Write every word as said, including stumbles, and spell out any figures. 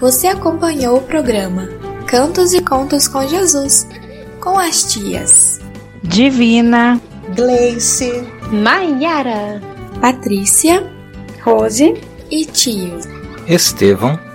Você acompanhou o programa Cantos e Contos com Jesus, com as tias Divina, Gleice, Maiara, Patrícia, Rose e tio Estevão.